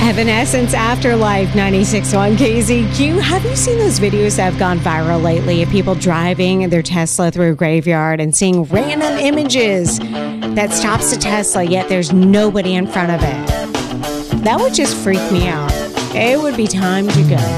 Evanescence Afterlife, 96.1 KZQ. Have you seen those videos that have gone viral lately of people driving their Tesla through a graveyard and seeing random images that stops the Tesla, yet there's nobody in front of it? That would just freak me out. It would be time to go.